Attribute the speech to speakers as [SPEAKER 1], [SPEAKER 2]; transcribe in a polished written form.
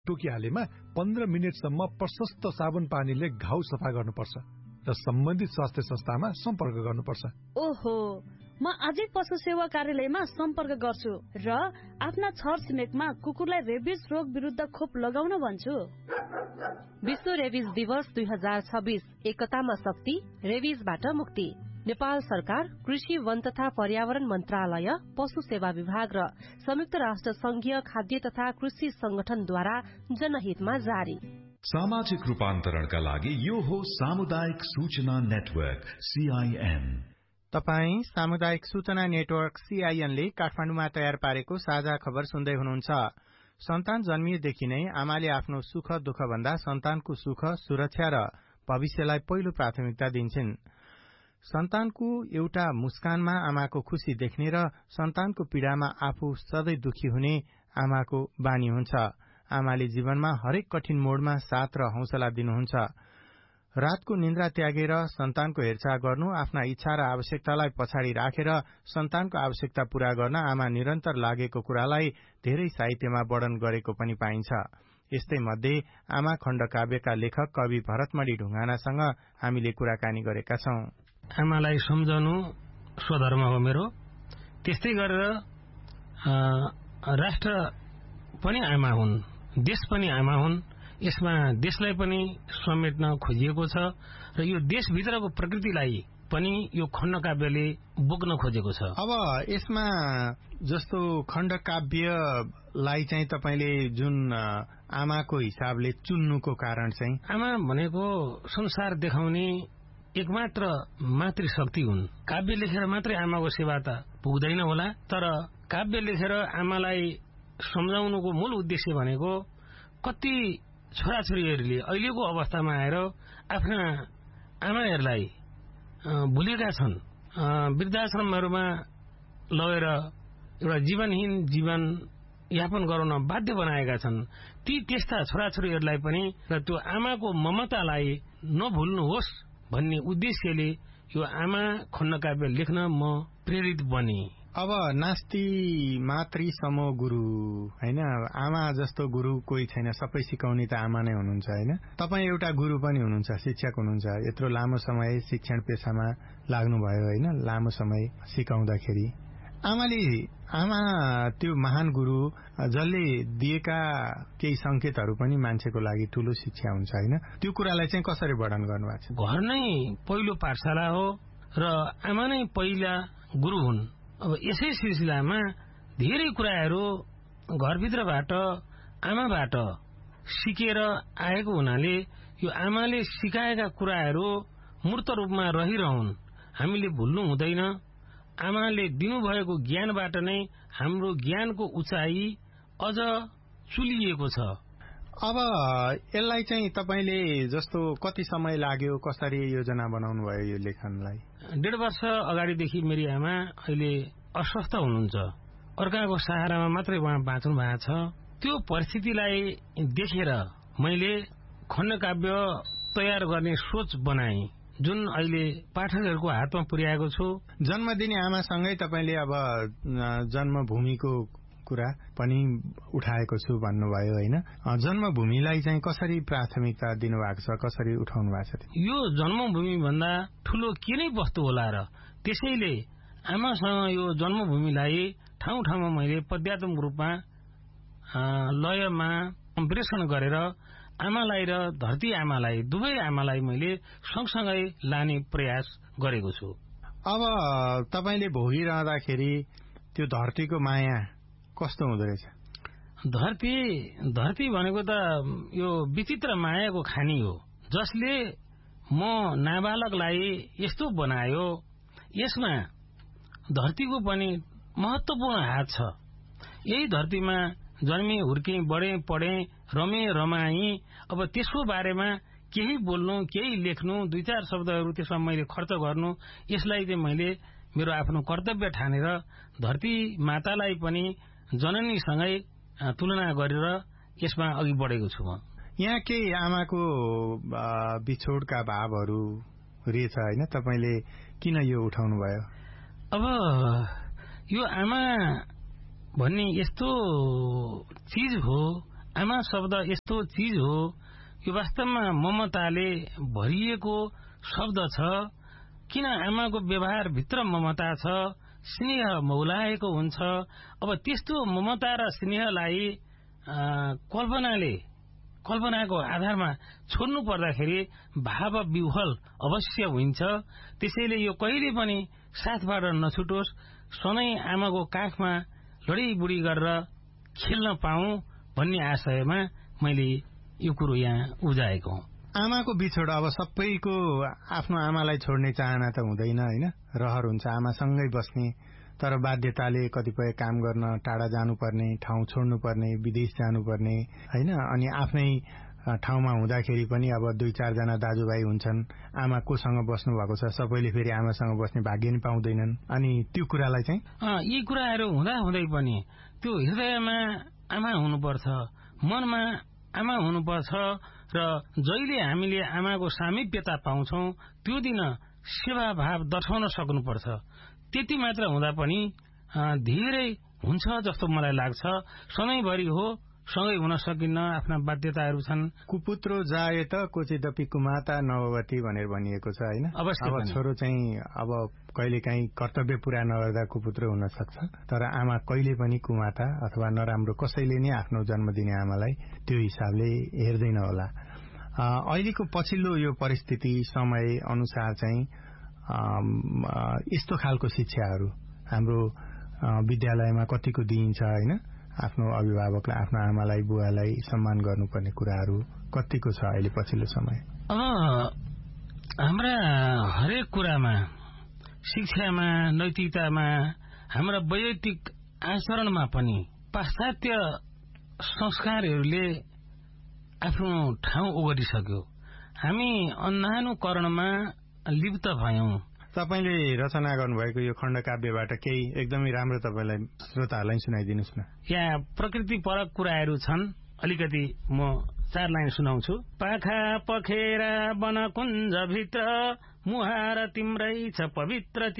[SPEAKER 1] टोकिहालेमा 15 मिनेटसम्म प्रशस्त साबुन पानीले घाउ सफा गर्नुपर्छ र सम्बन्धित स्वास्थ्य संस्थामा सम्पर्क गर्नुपर्छ।
[SPEAKER 2] ओहो, म आजै पशु सेवा कार्यालयमा सम्पर्क गर्छु र आफ्ना छरछिमेकमा कुकुरलाई रेबिज रोग विरुद्ध खोप लगाउन भन्छु।
[SPEAKER 3] विश्व रेबिज दिवस 2026 एकतामा शक्ति, रेबिजबाट मुक्ति। नेपाल सरकार, कृषि, वन तथा पर्यावरण मन्त्रालय, पशु सेवा विभाग र संयुक्त राष्ट्र संघीय खाद्य तथा कृषि संगठनद्वारा जनहितमा जारी।
[SPEAKER 4] सामाजिक रूपान्तरणका लागि यो हो सामुदायिक सूचना नेटवर्क CIN।
[SPEAKER 5] तपाई सामुदायिक सूचना नेटवर्क CIN ले काठमाडौँमा तयार पारेको साझा खबर सुन्दै हुनुहुन्छ। सन्तान जन्मिएदेखि नै आमाले आफ्नो सुख दुःख भन्दा सन्तानको सुख, सुरक्षा र भविष्यलाई पहिलो प्राथमिकता दिन्छन्। सन्तानको एउटा मुस्कानमा आमाको खुशी देख्ने र सन्तानको पीड़ामा आफू सधैँ दुखी हुने आमाको बानी हुन्छ। आमाले जीवनमा हरेक कठिन मोडमा साथ र हौसला दिनुहुन्छ। रातको निन्द्रा त्यागेर सन्तानको हेरचाह गर्नु, आफ्ना इच्छा र आवश्यकतालाई पछाडि राखेर सन्तानको आवश्यकता पूरा गर्न आमा निरन्तर लागेको कुरालाई धेरै साहित्यमा वर्णन गरेको पनि पाइन्छ। यस्तै मध्ये आमा खण्डकाव्यका लेखक कवि भरतमणि ढुङ्गानासँग हामीले कुराकानी गरेका छौं।
[SPEAKER 6] आमालाई सम्झनु स्वधर्म हो मेरो। त्यस्तै गरेर राष्ट्र पनि आमा हुन्, देश पनि आमा हुन्। यसमा देशलाई पनि समेट्न खोजिएको छ र यो देशभित्रको प्रकृतिलाई पनि यो खण्डकाव्यले बोक्न खोजेको छ।
[SPEAKER 5] अब यसमा जस्तो खण्डकाव्यलाई चाहिँ तपाईले जुन आमाको हिसाबले चुन्नुको कारण चाहिँ,
[SPEAKER 6] आमा भनेको संसार देखाउने एकमात्र मातृशक्ति हुन्। काव्य लेखेर मात्रै आमाको सेवा त पुग्दैन होला, तर काव्य लेखेर आमालाई सम्झाउनुको मूल उद्देश्य भनेको कति छोराछोरीहरूले अहिलेको अवस्थामा आएर आफ्ना आमाहरूलाई भुलेका छन्, वृद्धाश्रमहरूमा लगेर एउटा जीवनहीन जीवन यापन गराउन बाध्य बनाएका छन्। त्यस्ता छोराछोरीहरूलाई पनि र त्यो आमाको ममतालाई नभुल्नुहोस् भन्ने उद्देश्यले यो आमा खण्डकाव्य लेख्न म प्रेरित बने।
[SPEAKER 5] अब नास्ति मातृ समो गुरु हैन, आमा जस्तो गुरु कोही छैन, सबै सिकाउने त आमा नै हुनुहुन्छ हैन। तपाईँ एउटा गुरु पनि हुनुहुन्छ, शिक्षक हुनुहुन्छ। यत्रो लामो समय शिक्षण पेशामा लाग्नुभयो हैन, लामो समय सिकाउँदाखेरि आमा त्यो महान गुरु जसले दिएका केही संकेतहरू पनि मान्छेको लागि ठूलो शिक्षा हुन्छ हैन। त्यो कुरालाई चाहिँ कसरी वर्णन गर्नुभएको छ?
[SPEAKER 6] घर नै पहिलो पाठशाला हो र आमा नै पहिला गुरु हुन्। अब यसै सिलसिलामा धेरै कुराहरू घरभित्रबाट आमाबाट सिकेर आएको हुनाले यो आमाले सिकाएका कुराहरू मूर्त रूपमा रहिरहन्, हामीले भुल्नु हुँदैन। आमाले दिनुभएको ज्ञानबाट नै हाम्रो ज्ञानको उचाइ अझ चुलिएको छ।
[SPEAKER 5] अब यसलाई चाहिँ तपाईले जस्तो कति समय लाग्यो, कसरी योजना बनाउनु भयो यो लेखनलाई?
[SPEAKER 6] 1.5 वर्ष अगाडिदेखि मेरी आमा अहिले अस्वस्थ हुनुहुन्छ। अर्काको सहारामा मात्रै उहाँ बाँच्नु भएको छ। त्यो परिस्थितिलाई देखेर मैले खण्डकाव्य तयार गर्ने सोच बनाए, जुन अहिले पाठकहरूको हातमा पुर्याएको छु।
[SPEAKER 5] जन्म दिने आमासँगै तपाईले अब जन्मभूमिको कुरा पनि उठाएको छु भन्नुभयो हैन। जन्मभूमिलाई चाहिँ कसरी प्राथमिकता दिनुभएको छ, कसरी उठाउनु भएको छ?
[SPEAKER 6] यो जन्मभूमि भन्दा ठूलो के नै वस्तु होला र, त्यसैले आमासँग यो जन्मभूमिलाई ठाउँ ठाउँमा मैले पद्यात्मक रूपमा लयमा सम्प्रेषण गरेर आमालाई र धरती आमालाई, दुवै आमालाई मैले सँगसँगै लाने प्रयास गरेको छु।
[SPEAKER 5] अब तपाईले भोगिरहँदाखेरि त्यो धरतीको माया कस्तो हुँदो रहेछ?
[SPEAKER 6] धरती भनेको त यो विचित्र मायाको खानी हो, जसले म नाबालकलाई यस्तो बनायो। यसमा धरतीको पनि महत्वपूर्ण हात छ। यही धरतीमा जन्मे, हुर्के, बढे, पढे, रमे, रमाई। अब त्यसको बारेमा केही बोल्नु, केही लेख्नु, 2-4 शब्दहरू त्यसमा मैले खर्च गर्नु, यसलाई चाहिँ मैले मेरो आफ्नो कर्तव्य ठानेर धरती मातालाई पनि जननीसँगै तुलना गरेर यसमा अघि बढेको छु। म
[SPEAKER 5] यहाँ केही आमाको बिछोडका भावहरू रहेछ हैन, तपाईले किन यो उठाउनु भयो?
[SPEAKER 6] अब यो आमा भन्ने यस्तो चीज हो, आमा शब्द यस्तो चीज हो, यो वास्तवमा ममताले भरिएको शब्द छ। किन आमाको व्यवहार भित्र ममता छ, स्नेह मौलाएको हुन्छ। अब त्यस्तो ममता र स्नेहलाई कल्पनाको आधारमा छोड्नु पर्दाखेरि भाव विह्वल अवश्य हुन्छ। त्यसैले यो कहिले पनि साथबाट नछुटोस्, सधैँ आमाको काखमा लडीबुडी गरेर खेल्न पाऊँ भन्ने आशयमा मैले यो कुरो यहाँ उब्जाएको हुँ।
[SPEAKER 5] आमाको बिछोड अब सबैको आफ्नो आमालाई छोड्ने चाहना त हुँदैन होइन, रहर हुन्छ आमासँगै बस्ने, तर बाध्यताले कतिपय काम गर्न टाढा जानुपर्ने, ठाउँ छोड्नुपर्ने, विदेश जानुपर्ने होइन। अनि आफ्नै ठाउँमा हुँदाखेरि पनि अब 2-4 जना दाजुभाइ हुन्छन्, आमा कोसँग बस्नु भएको छ, सबैले फेरि आमासँग बस्ने भाग्य नि पाउँदैनन्। अनि त्यो कुरालाई चाहिँ
[SPEAKER 6] यी कुराहरू हुँदै पनि त्यो हृदयमा आमा हुनुपर्छ, मनमा आमा हुनुपर्छ र जहिले हामीले आमाको सामिप्यता पाउँछौं त्यो दिन सेवा भाव दर्शाउन सक्नुपर्छ। त्यति मात्र हुँदा पनि धेरै हुन्छ जस्तो मलाई लाग्छ। सधैँभरि हो सँगै हुन सकिन्न, आफ्ना बाध्यताहरू छन्।
[SPEAKER 5] कुपुत्रो जायत क्वचिदपि कुमाता नभवती भनेर भनिएको छ होइन। अब छोरो चाहिँ अब कहिलेकाहीँ कर्तव्य पूरा नगर्दा कुपुत्र हुन सक्छ, तर आमा कहिले पनि कुमाता अथवा नराम्रो कसैले नै आफ्नो जन्म दिने आमालाई त्यो हिसाबले हेर्दैन होला। अहिलेको पछिल्लो यो परिस्थिति समय अनुसार चाहिँ यस्तो खालको शिक्षाहरू हाम्रो विद्यालयमा कतिको दिइन्छ होइन, आफ्नो अभिभावकलाई, आफ्नो आमालाई, बुवालाई सम्मान गर्नुपर्ने कुराहरू कतिको छ अहिले पछिल्लो समय?
[SPEAKER 6] हाम्रा हरेक कुरामा, शिक्षामा, नैतिकतामा, हाम्रा वैयक्तिक आचरणमा पनि पाश्चात्य संस्कारहरूले आफ्नो ठाउँ ओगटिसक्यो। हामी अन्धानुकरणमा लिप्त भयौं।
[SPEAKER 5] तपाईले रचना गर्नुभएको यो खण्डकाव्यबाट केही एकदमै राम्रो तपाईलाई श्रोताहरूलाई सुनाइदिनुस् न।
[SPEAKER 6] यहाँ प्रकृति परक कुराहरू छन्, अलिकति म 4 लाइन सुनाउँछु। पाखा पखेरा वन कुञ्ज भित्र मुहार तिम्रै छ पवित्र